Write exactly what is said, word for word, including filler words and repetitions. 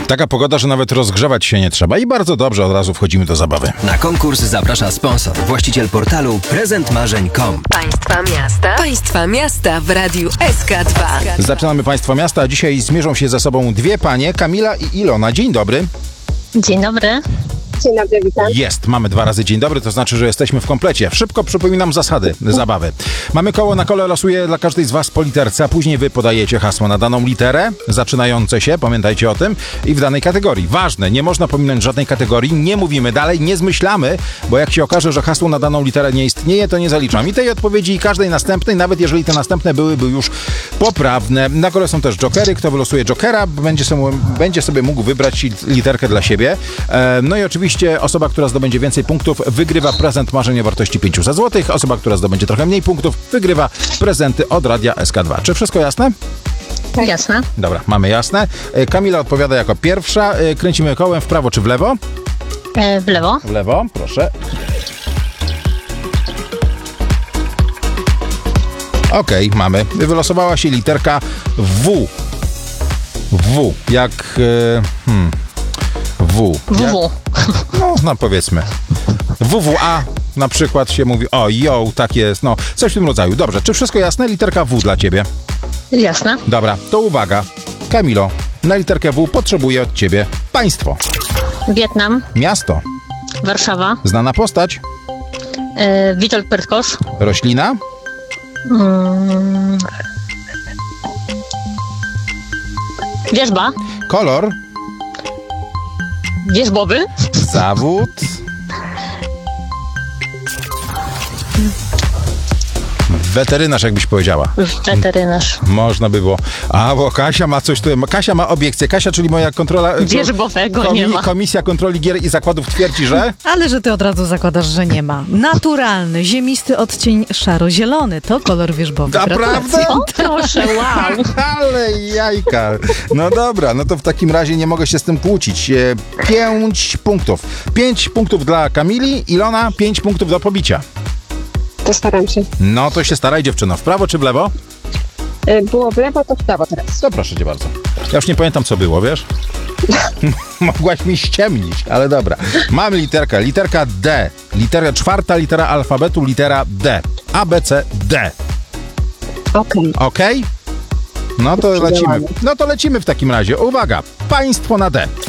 Taka pogoda, że nawet rozgrzewać się nie trzeba i bardzo dobrze, od razu wchodzimy do zabawy. Na konkurs zaprasza sponsor, właściciel portalu prezent marzeń kropka com. Państwa miasta. Państwa miasta w Radiu S K dwa. Zaczynamy Państwo miasta, a dzisiaj zmierzą się ze sobą dwie panie, Kamila i Ilona. Dzień dobry. Dzień dobry. Dzień dobry, witam. Jest, mamy dwa razy dzień dobry, to znaczy, że jesteśmy w komplecie. Szybko przypominam zasady zabawy. Mamy koło, na kole losuję dla każdej z was po literce, a później wy podajecie hasło na daną literę, zaczynające się, pamiętajcie o tym, i w danej kategorii. Ważne, nie można pominąć żadnej kategorii, nie mówimy dalej, nie zmyślamy, bo jak się okaże, że hasło na daną literę nie istnieje, to nie zaliczam. I tej odpowiedzi, i każdej następnej, nawet jeżeli te następne byłyby już poprawne. Na kole są też jokery, kto wylosuje jokera, będzie sobie, będzie sobie mógł wybrać literkę dla siebie. E, no i oczywiście osoba, która zdobędzie więcej punktów, wygrywa prezent marzeń o wartości pięćset złotych. Osoba, która zdobędzie trochę mniej punktów, wygrywa prezenty od Radia S K dwa. Czy wszystko jasne? Tak. Jasne. Dobra, mamy jasne. Kamila odpowiada jako pierwsza. Kręcimy kołem w prawo czy w lewo? E, w lewo. W lewo, proszę. Okej, okay, mamy. Wylosowała się literka W. W. Jak... Hmm... W. W W. No, no powiedzmy. W W A na przykład się mówi, o, yo, tak jest, no, coś w tym rodzaju. Dobrze, czy wszystko jasne? Literka W dla ciebie. Jasne. Dobra, to uwaga. Kamilo, na literkę W potrzebuję od ciebie państwo. Wietnam. Miasto. Warszawa. Znana postać. E, Witold Pertkosz. Roślina. Mm. Wierzba. Kolor. Wierzbowy. Zawód. Weterynarz, jakbyś powiedziała. Weterynarz. Można by było. A, bo Kasia ma coś tu. Kasia ma obiekcję. Kasia, czyli moja kontrola... Wierzbowego komi, nie ma. Komisja Kontroli Gier i Zakładów twierdzi, że... Ale że ty od razu zakładasz, że nie ma. Naturalny, ziemisty odcień szaro-zielony. To kolor wierzbowy. Naprawdę? O, proszę, wow. Ale jajka. No dobra, no to w takim razie nie mogę się z tym kłócić. E, Pięć punktów. Pięć punktów dla Kamili. Ilona, pięć punktów do pobicia. To staram się. No to się staraj, dziewczyno. W prawo czy w lewo? Było w lewo, to w prawo teraz. To proszę cię bardzo. Ja już nie pamiętam, co było, wiesz? Mogłaś mi ściemnić, ale dobra. Mamy literkę. Literka D. Litera, czwarta litera alfabetu, litera D. A, B, C, D. Okej. Okej? Okay? No to lecimy. No to lecimy w takim razie. Uwaga. Państwo na D.